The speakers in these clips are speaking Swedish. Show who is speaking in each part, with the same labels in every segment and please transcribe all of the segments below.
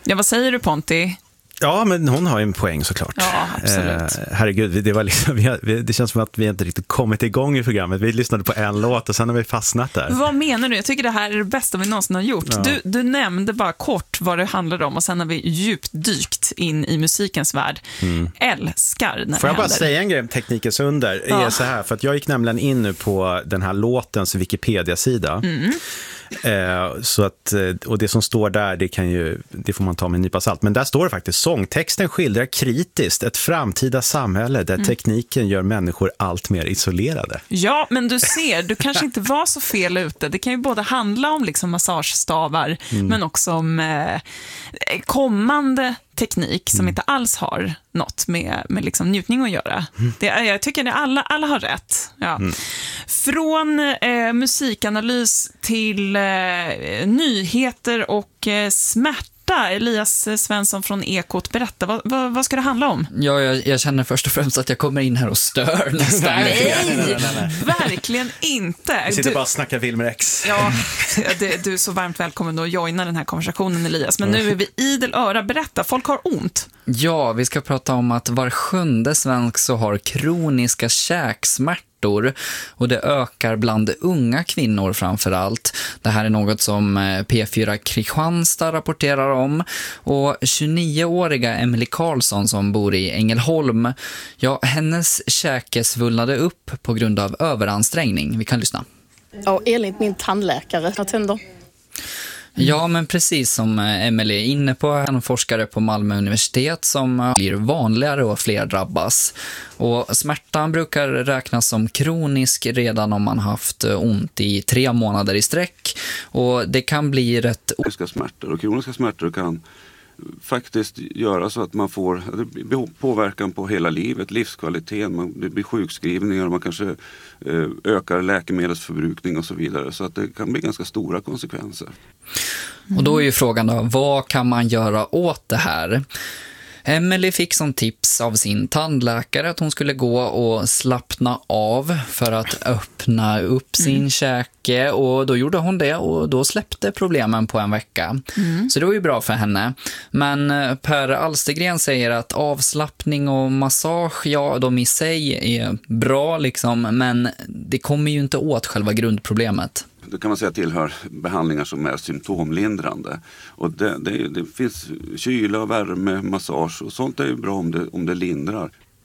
Speaker 1: Ja, vad säger du, Ponti?
Speaker 2: Ja, men hon har ju en poäng såklart.
Speaker 1: Ja, absolut.
Speaker 2: Herregud, det var liksom, det känns som att vi inte riktigt kommit igång i programmet. Vi lyssnade på en låt och sen har vi fastnat där.
Speaker 1: Vad menar du? Jag tycker det här är det bästa vi någonsin har gjort.
Speaker 2: Ja.
Speaker 1: Du nämnde bara kort vad det handlade om och sen har vi djupt dykt in i musikens värld. Älskar när
Speaker 2: Får jag
Speaker 1: det
Speaker 2: bara
Speaker 1: händer.
Speaker 2: säga en grej om teknikens under? Är så här, för att jag gick nämligen in nu på den här låtens Wikipedia-sida. Så att, och det som står där, det får man ta med en nypa salt. Men där står det faktiskt: sångtexten skildrar kritiskt ett framtida samhälle där tekniken gör människor allt mer isolerade.
Speaker 1: Ja, men du ser, du kanske inte var så fel ute. Det kan ju både handla om liksom massagestavar men också om kommande teknik som inte alls har något med liksom njutning att göra. Jag tycker att alla har rätt. Ja. Från musikanalys till nyheter och smärta. Elias Svensson från Ekot, berätta, vad ska det handla om?
Speaker 3: Ja, jag känner först och främst att jag kommer in här och stör nästan.
Speaker 1: Nej, verkligen inte.
Speaker 2: Vi sitter bara och snackar Wilmer X.
Speaker 1: Ja, du är så varmt välkommen att joina den här konversationen, Elias. Men nu är vi idel öra. Berätta, folk har ont.
Speaker 3: Ja, vi ska prata om att var 7:e svensk så har kroniska käksmärtor. Och det ökar bland unga kvinnor framför allt. Det här är något som P4 Kristianstad rapporterar om. Och 29-åriga Emily Karlsson som bor i Ängelholm, ja, hennes käke svullnade upp på grund av överansträngning. Vi kan lyssna.
Speaker 4: Ja, enligt min tandläkare har tänder.
Speaker 3: Ja, men precis som Emily är inne på, en forskare på Malmö universitet som blir vanligare och fler drabbas. Och smärtan brukar räknas som kronisk redan om man haft ont i 3 månader i sträck. Och det kan bli rätt...
Speaker 5: Kroniska smärtor kan faktiskt göra så att man får påverkan på hela livet, livskvaliteten, det blir sjukskrivningar, man kanske ökar läkemedelsförbrukning och så vidare, så att det kan bli ganska stora konsekvenser.
Speaker 3: Och då är ju frågan då, vad kan man göra åt det här? Emily fick som tips av sin tandläkare att hon skulle gå och slappna av för att öppna upp sin käke, och då gjorde hon det och då släppte problemen på en vecka. Så det var ju bra för henne. Men Per Alstergren säger att avslappning och massage, ja, de i sig är bra liksom, men det kommer ju inte åt själva grundproblemet.
Speaker 5: Det kan man säga tillhör behandlingar som är symptomlindrande. Och det finns kyla och värme, massage och sånt är ju bra om det lindrar.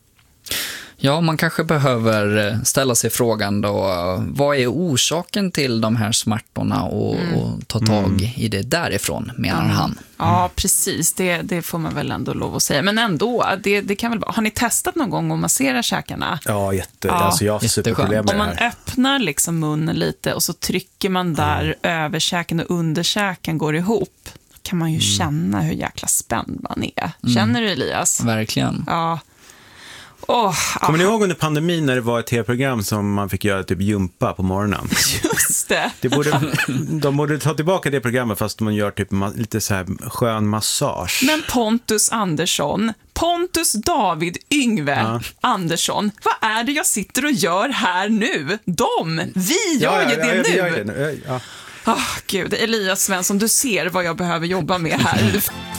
Speaker 3: Ja, man kanske behöver ställa sig frågan då, vad är orsaken till de här smärtorna och ta tag i det därifrån, menar han.
Speaker 1: Ja, precis. Det får man väl ändå lov att säga. Men ändå, det kan väl vara. Har ni testat någon gång att massera käkarna?
Speaker 2: Ja, alltså jag har superproblem med
Speaker 1: Om man
Speaker 2: det här.
Speaker 1: öppnar liksom munnen lite och så trycker man där över käken och under käken går ihop, kan man ju känna hur jäkla spänd man är. Känner du, Elias?
Speaker 3: Verkligen.
Speaker 1: Ja.
Speaker 2: Kommer ni ihåg under pandemin när det var ett tv-program som man fick göra typ jumpa på morgonen?
Speaker 1: Just det.
Speaker 2: De borde ta tillbaka det programmet fast man gör typ lite så här skön massage.
Speaker 1: Men Pontus David Yngve Andersson, vad är det jag sitter och gör här nu? Vi gör ju det nu.
Speaker 2: Ja.
Speaker 1: Gud, Elias Svensson, du ser vad jag behöver jobba med här.